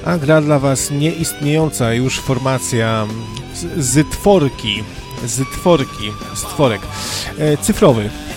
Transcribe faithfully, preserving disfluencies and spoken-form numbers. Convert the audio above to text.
a gra dla Was nieistniejąca już formacja z Zytworki, Zytworki, Stworek, cyfrowy,